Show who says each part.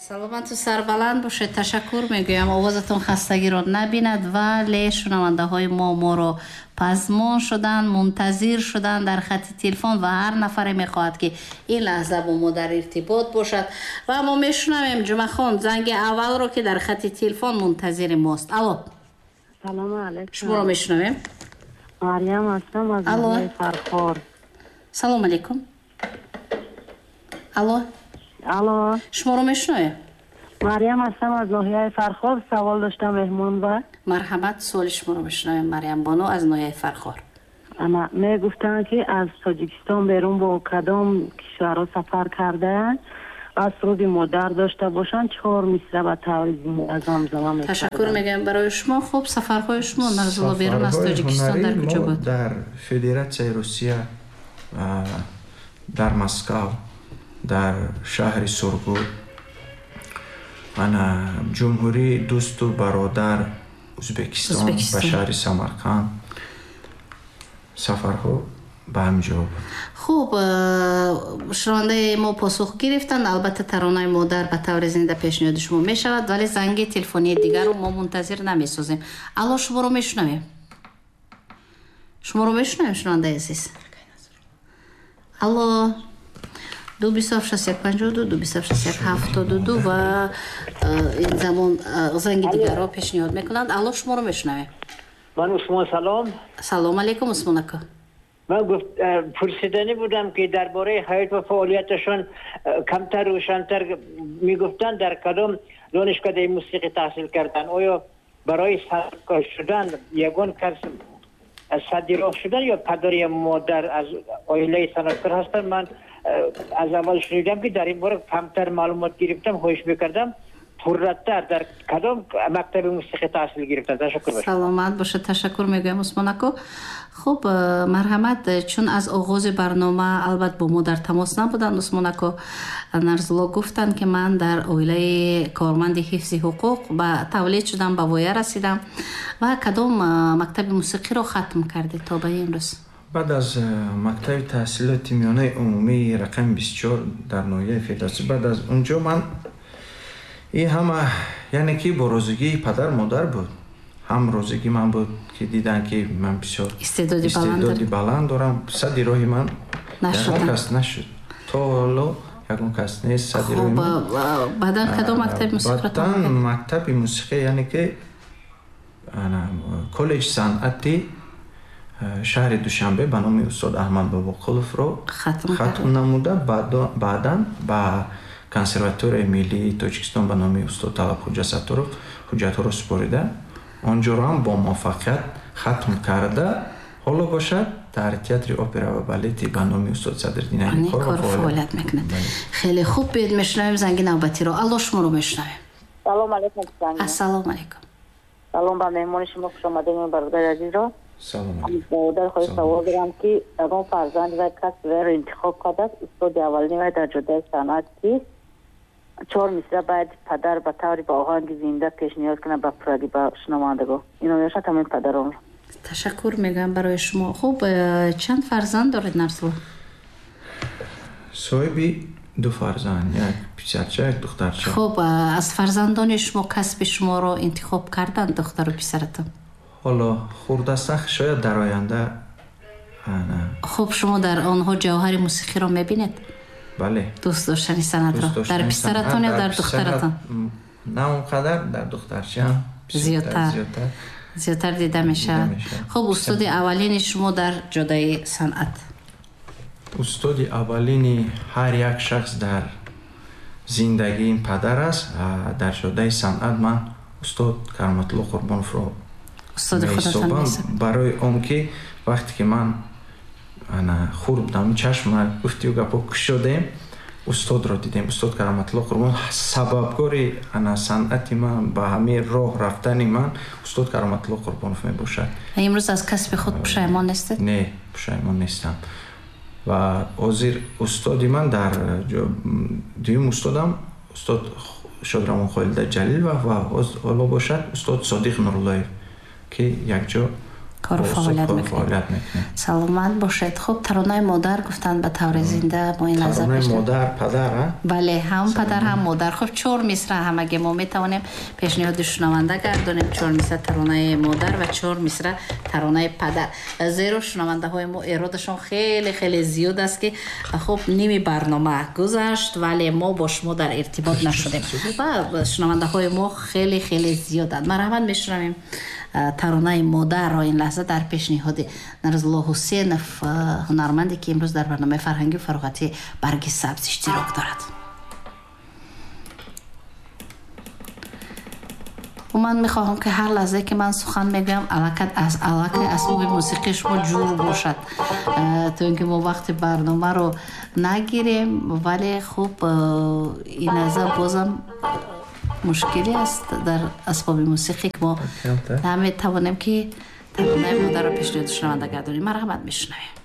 Speaker 1: саломату сарбаланд бошед. ташаккур мегӯям овозатон хастагиро набинад, вале шунавандаҳои моро пазмон шуданд, мунтазир шуданд дар хати телефон ва ҳар нафаре мехоҳад ки ин лаҳза бо мо дар иртибот бошад ва мо мешунавем ҷумахон занги аввалро ки дар хати телефон мунтазири мост. Алло,
Speaker 2: салому алайкум.
Speaker 1: шуморо мешунавем.
Speaker 2: Мариям ҳастам аз ноҳияи Фархор.
Speaker 1: салому алайкум.
Speaker 2: алло,
Speaker 1: шуморо мешунавем.
Speaker 2: Мариям ҳастам аз ноҳияи Фархор. савол доштам меҳмонбай.
Speaker 1: марҳамат, суоли шуморо мешунавем. Мариям боно аз ноҳияи Фархор.
Speaker 2: ана мегуфтанд ки аз Тоҷикистон берун бо кадом кишварҳо сафар кардаанд ва суруди модар дошта бошанд 4 мисра ба таври зинда замзама мекарданд.
Speaker 1: ташаккур мегӯям барои шумо. хуб, сафарҳои шумо нарзуло берун аз Тоҷикистон дар куҷо буд?
Speaker 3: дар Федератсияи Русия, дар Москав, дар шаҳри Сургут, ана ҷумҳурии дӯсту бародар Ӯзбекистон ба шаҳри Самарқанд сафарҳо ба ҳамҷо буд.
Speaker 1: хуб, шунавандаи мо посух гирифтанд. албатта таронаи модар ба таври зинда пешниҳоди шумо мешавад, вале занги телефонии дигарро мо мунтазир намесозем. алло, шуморо мешунавем. шунавандаи азиз. алло, 22652 22672 ва ин замон занги дигарро пешниҳод мекунанд. алло, шуморо мешунавем.
Speaker 4: ман усмон салом.
Speaker 1: салому алайкум усмон ака.
Speaker 4: ман пурсидани будам ки дар бораи ҳаёт ва фаъолияташон камтар рӯшантар мегуфтанд дар кадом донишгоҳи мусиқӣ таҳсил карданд. оё барои санъаткор шудан ягон кас садироғ шудан ё падар ё модар аз оилаи санъаткор ҳастанд? ман аз аввал шунидам ки дар ин бора камтар маълумот гирифтам. хоҳиш мекардам пурраттар дар кадом мактаби мусиқӣ таҳсил гирифтанд? ташаккур бошед.
Speaker 1: саломат бошед. ташаккур мегӯям усмон ако. хуб, марҳамат. чун аз оғози барнома албатта бо мо дар тамос набуданд, усмон ако нарзуло гуфтанд ки ман дар оилаи корманди ҳифзи ҳуқуқ ба тавлид шудам, ба воя расидам. ва кадом мактаби мусиқиро хатм кардед то ба имрӯз?
Speaker 3: баъд аз мактаби таҳсилоти миёнаи умумии рақами 24 дар ноҳияи Федератсия, баъд аз унҷо ман ин ҳама яъне ки бо розигии падар модар буд, ҳам розигӣ ман буд ки диданд ки ман бисёр истеъдоди баланд дорам. сади роҳи ман ягон кас нашуд, то ҳоло ягон кас нест сади роҳи ман.
Speaker 1: баъдан кадом мактаби мусиқиро
Speaker 3: баъдан мактаби мусиқӣ яъне ки коллеҷи санъати шаҳри Душанбе ба номи устод Аҳмад Бобоқуловро хатм намуда, баъдан ба консерваторияи миллии Тоҷикистон ба номи устод Талабхоҷа Саттаров ҳуҷҷатҳоро супорида, онҷоро ҳам бо муваффақият хатм карда, ҳоло бошад дар театри опера ва балети ба номи устод Садриддин Айникор
Speaker 1: фаъолият мекунад. хеле хуб, бед мешунавем занги навбатиро. алло, шуморо мешунавем.
Speaker 2: салому алайкум.
Speaker 1: ассалому алайкум.
Speaker 2: салом ба меҳмони шумо, хуш омадед бародари азизро.
Speaker 3: салом
Speaker 2: дар хоҳиш савол дорам ки ягон фарзанди вай касби вайро интихоб кардааст. устоди аввалини вай дар ҷодаи санъат ки 4 мисра бояд падар ба таври ба оҳанги зинда пешниҳод кунад ба пурраги ба шунавандагон. ино мешад тамоми падаронро.
Speaker 1: ташаккур мегӯям барои шумо. хуб, чанд фарзанд доред нарзуло?
Speaker 3: соҳиби 2 фарзанд, як писарча, як духтарча.
Speaker 1: хуб, аз фарзандони шумо касби шуморо интихоб карданд духтару писаратон?
Speaker 3: ҳоло хурдасах шояд дар оянда.
Speaker 1: хуб, шумо дар онҳо ҷавҳари мусиқиро мебинед?
Speaker 3: бале.
Speaker 1: дӯст доштани санъатро дар писаратон ё дар духтаратон?
Speaker 3: на он қадар, дар духтарча
Speaker 1: зиёдтар дида мешавад. хуб, устоди аввалини шумо дар ҷодаи санъат?
Speaker 3: устоди аввалини ҳар як шахс дар зиндагии падар аст. дар ҷодаи санъат ман устод Кароматулло Қурбоновро меҳисобам, барои он ки вақте ки ман хурд будам, чашма гуфтию гапо кушодем, устодро дидем. устод Кароматулло Қурбонов сабабгори санъати ман, ба ҳамин роҳ рафтани ман устод Кароматулло Қурбонов мебошад.
Speaker 1: имрӯз аз касби худ пушаймон нестед?
Speaker 3: не, пушаймон нестам. ва ҳозир устоди ман дар дуюм устодам устод Шодрамон Холида Ҷалилова ва ҳоло бошад устод Содиқ Нуруллоев ки якҷо
Speaker 1: کار فعالیت میکنید. سلامت باشید. خب ترانه مادر گفتن به طور زنده ما این لحظه
Speaker 3: ترانه مادر پدر
Speaker 1: بله هم پدر هم مادر. خب 4 مصرع همگی ما میتونیم پیشنهاد شنونده گردونیم. 4 مصرع ترانه مادر و 4 مصرع ترانه پدر. زیرا شنونده های ما ارادشون خیلی خیلی زیاد است که خب نیمی برنامه گذشت ولی ما با شما در ارتباط نشدیم و شنونده های ما خیلی خیلی زیادند. مرحمت میشنویم ترانه مادر را این لحظه در پیشنهاد نرزالله حسینов هنرمندی که امروز در برنامه فرهنگی و فراغتی برگ سبز اشتراک دارد. و من میخواهم که هر لحظه که من سخن میگم علاقه اسباب موسیقی شما جور باشد تا اینکه ما وقت برنامه رو نگیریم. ولی خب این لحظه بازم مشکلی است در اسباب موسیقی که ما نمیتوانیم که ترانه مادر رو پیشنهاد شنونده گردونیم. مرحمت میشنویم.